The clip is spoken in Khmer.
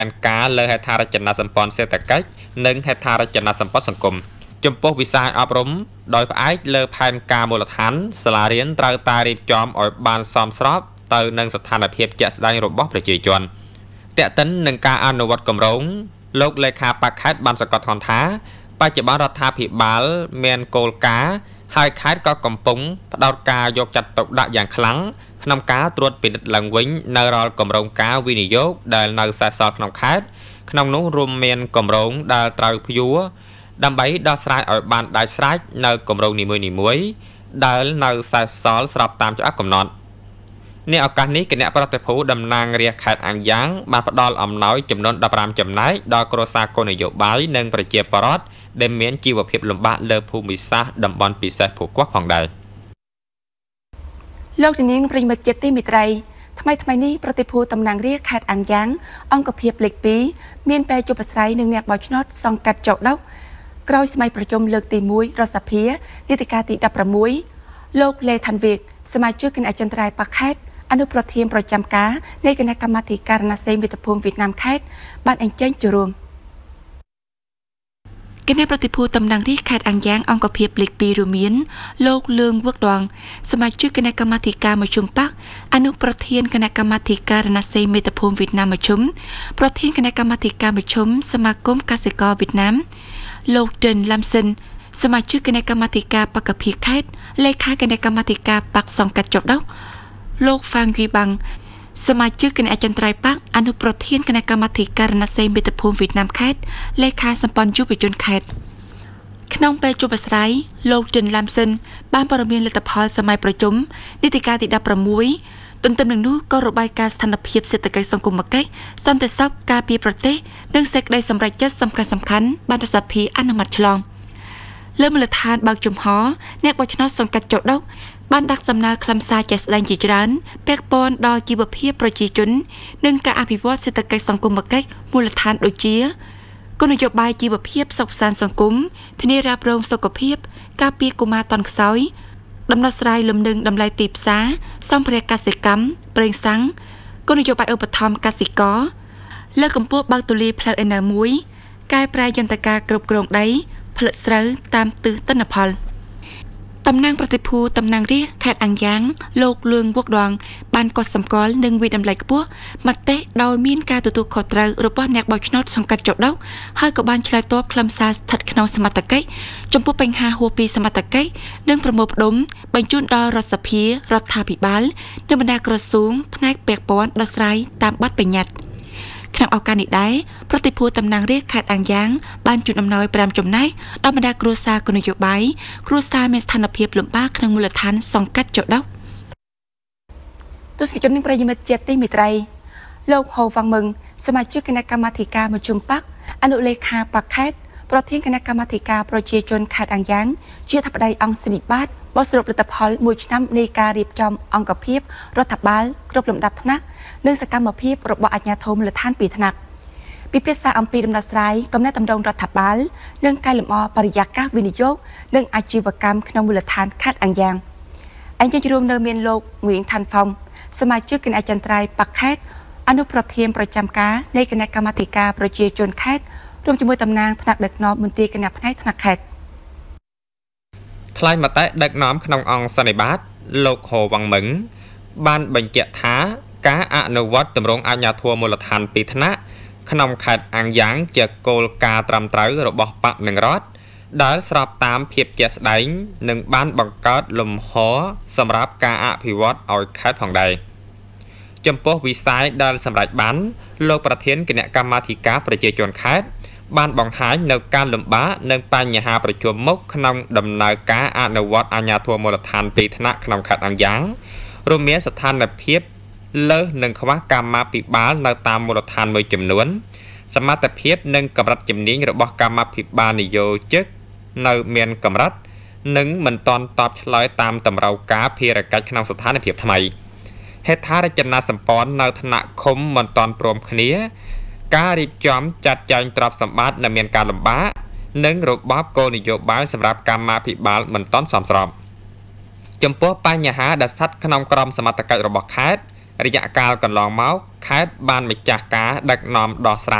ការលើហេដ្ឋារចនាសម្ព័ន្ធសេដ្ឋកិច្ចនិងហេដ្ឋារចនាសម្ព័ន្ធសង្គមចំពោះវិស័យអប់រំដោយផ្អែកលើផែនការមូលដ្ឋានសាលារៀនត្រូវតែរៀបចំឲ្យបានសមស្របទៅនឹងស្ថានភាពជាក់ស្ដែងរបស់ប្រជាជនតែកតិននឹងការអនុវត្តគម្រោងលោកលេខាបកខេត្តបានសង្កត់ធ្ងន់ថាបច្ចុប្បន្នរដ្ឋាភិបាលមានគោលការណ៍ហើយខេត្តក៏កំពុងផ្ដោតការយកចិត្តទុកដាក់យ៉ាងខ្លាំងក្នុងការត្រួតពិនិត្យឡើងវិញនៅរាល់គម្រោងការវិនិយោគដែលនៅសេសសល់ក្នុងខេត្តក្នុងនោះរួមមានគម្រោងដែលត្រូវព្យួរដើម្បីដោះស្រាយឲ្យបានដាច់ស្រេចនៅគម្រោងនីមួយៗដែលនៅសេសសល់ស្របតាមច្បាប់កំណត់នេះឱកាសនេះគណៈប្រតិភូតំណាងរាស្ត្រខេត្តអាំងយ៉ាងបានផ្ដល់អំណោយចំនួន15ចំណែកដល់គ្រួសារគោលនយោបាយនិងប្រជាពលរដ្ឋដែលមានជីវភាពលំបាកលើភូមិសាស្ត្រតំបន់ពិសេសភូកោះផងដែរលោកជំនាញប្រិមិត្តជាតិទីមិត្តរីថ្មីនេះប្រតិភូតំណាងរាស្ត្រខេត្តអាំងយ៉ាងអង្គភាពលេខ2មានពេលជួបអាស្រ័យនឹងអ្នកបោះឆ្នោតសង្កាត់ចោកដុកក្រោយស្ម័យប្រជុំលើកទី1រដ្ឋសភានីតិកាលទី16លោកលេថាន់វៀកសមាជិកគណៈអចិន្ត្រៃយ៍បកខេត្តអនុប្រធានប្រចាំការនៃគណៈកម្មាធិការអាណាមិត្តភូមិវៀតណាមខេត្តបានអញ្ជើញចូលរួមគណៈប្រតិភូតំណាងរាស្ត្រខេត្តអាំងយ៉ាងអង្គភាពលេខ2រួមមានលោកលឿងវឹកដងសមាជិកគណៈកម្មាធិការមជ្ឈុំបកអនុប្រធានគណៈកម្មាធិការអាណាមិត្តភូមិវៀតណាមមជ្ឈុំប្រធានគណៈកម្មាធិការមជ្ឈុំសមាគមកសិករវៀតណាមលោកដិនឡាំសិនសមាជិកគណៈកម្មាធិការបកភិខេត្តលេខាគណៈកម្មាធិការបកសង្កាត់ចុកដុកលោកហ្វាងវីបាំងសមាជិកគណៈអចិន្ត្រៃយ៍បកអនុប្រធានគណៈកម្មាធិការអាណាមិត្តភូមិវៀតណាមខេត្តលេខាសម្ព័ន្ធយុវជនខេត្តក្នុងពេលជួបអាស្រ័យលោកដិនឡាំសិនបានព័ត៌មានលទ្ធផលសម័យប្រជុំនីតិកាលទី16ទន្ទឹមនឹងនោះក៏របាយការណ៍ស្ថានភាពសេដ្ឋកិច្ចសង្គមគិច្ចសន្តិសុខការពារប្រទេសនិងសេចក្តីសម្រេចចិត្តសំខាន់បានរដ្ឋសភាអនុម័តឆ្លងលើមូលដ្ឋានបើកចំហអ្នកបោះឆ្នោតសង្កាត់ចុកដុកបានដាក់សំណើខ្លឹមសារជាក់ស្ដែងជាច្រើនពាក់ព័ន្ធដល់ជីវភាពប្រជាជននិងការអភិវឌ្ឍសេដ្ឋកិច្ចសង្គមគិច្ចមូលដ្ឋានដូចជាគោលនយោបាយជីវភាពសុខសាន្តសង្គមធានារ៉ាប់រងសុខភាពការពារកុមារតន់ខ្សោយដំណោះស្រាយលំនឹងតម្លៃទីផ្សារសម្ភារៈកសិកម្មប្រេងសាំងគោលនយោបាយឧបត្ថម្ភកសិករលើកកម្ពស់បើកទូលាយផ្លូវ N1 កែប្រែយន្តការគ្រប់គ្រងដីផលិតស្រូវតាមទិសទិន្នផលតំណាងប្រតិភូតំណាងរាស្ត្រខេត្តអាំងយ៉ាងលោកលឿងវឹកដងបានកត់សម្គាល់និងវិតម្លៃខ្ពស់មតិដោយមានការទទួលខុសត្រូវរបស់អ្នកបោះឆ្នោតសង្កាត់ចុកដុកហើយក៏បានឆ្លើយតបខ្លឹមសារស្ថិតក្នុងសមត្ថកិច្ចចំពោះបញ្ហាហួសពីសមត្ថកិច្ចនិងប្រមូលផ្ដុំបញ្ជូនដល់រដ្ឋសភារដ្ឋាភិបាលនិងបណ្ដាក្រសួងផ្នែកពាក់ព័ន្ធដោះស្រាយតាមបទបញ្ញត្តិក្នុងឱកាសនេះដែរប្រតិភូតំណាងរាស្ត្រខេត្តអាំងយ៉ាងបានជូនអំណោយ5ចំណែកដល់បណ្ដាគ្រួសារគណនយោបាយគ្រួសារមានស្ថានភាពលំបាកក្នុងមូលដ្ឋានសង្កាត់ចុកដុកទស្សនិកជននិងប្រិយមិត្តជាតិទីមេត្រីលោកហូវ៉ាងមឹងសមាជិកគណៈកម្មាធិការមជ្ឈុំបកអនុលេខាបកខេត្តប្រធានគណៈកម្មាធិការប្រជាជនខេត្តអាំងយ៉ាងជាអធិបតីអង្គសនិបាតបោះសរុបលទ្ធផល1ឆ្នាំនៃការរៀបចំអង្គភាពរដ្ឋបាលគ្រប់លំដាប់ថ្នាក់និងសកម្មភាពរបស់អាជ្ញាធរមូលដ្ឋានពីថ្នាក់ពិភាក្សាអំពីដំណោះស្រាយកំណែតម្រង់រដ្ឋបាលនិងកែលម្អបរិយាកាសវិនិយោគនិងអាជីវកម្មក្នុងមូលដ្ឋានខេត្តអាំងយ៉ាងអញ្ជើញរួមនៅមានលោកងៀងថាន់ផុងសមាជិកគណៈអចិន្ត្រៃយ៍បកខេត្តអនុប្រធានប្រចាំការនៃគណៈកម្មាធិការប្រជាជនខេត្តរួមជាមួយតំណាងថ្នាក់ដឹកនាំមន្ទីរគណៈផ្នែកថ្នាក់ខេត្តថ្លែងមតិដឹកនាំក្នុងអង្គសន្និបាតលោកហូវ៉ាងមឹងបានបញ្ជាក់ថាការអនុវត្តទម្រង់អាជ្ញាធរមូលដ្ឋានពីថ្នាក់ក្នុងខេត្តអាំងយ៉ាងជាគោលការណ៍ត្រឹមត្រូវរបស់បកនិងរដ្ឋដែលស្របតាមភាពជាក់ស្ដែងនិងបានបង្កើតលំហសម្រាប់ការអភិវឌ្ឍឲ្យខេត្តផងដែរចំពោះវិស័យដែលសម្រេចបានលោកប្រធានគណៈកម្មាធិការប្រជាជនខេត្តបានបង្ហាញនៅការលំបាកនិងបញ្ហាប្រឈមមុខក្នុងដំណើរការអនុវត្តអាជ្ញាធរមូលដ្ឋានពីថ្នាក់ក្នុងខេត្តអាំងយ៉ាងរួមមានស្ថានភាពលើសនិងខ្វះកម្មាភិបាលនៅតាមមូលដ្ឋានមួយចំនួនសមត្ថភាពនិងកម្រិតជំនាញរបស់កម្មាភិបាលនយោជកនៅមានកម្រិតនិងមិនទាន់តបឆ្លើយតាមតម្រូវការភារកិច្ចក្នុងស្ថានភាពថ្មីហេដ្ឋារចនាសម្ព័ន្ធនៅថ្នាក់ឃុំមិនទាន់ព្រមគ្នាការរៀបចំចាត់ចែងទ្រព្យសម្បត្តិនៅមានការលំបាកនិងរបបគោលនយោបាយសម្រាប់កម្មាភិបាលមិនទាន់សមស្របចំពោះបញ្ហាដែលស្ថិតក្នុងក្រមសមត្ថកិច្ចរបស់ខេត្តរយៈកាលកន្លងមកខេត្តបានម្ចាស់ការដឹកនាំដោះស្រាយ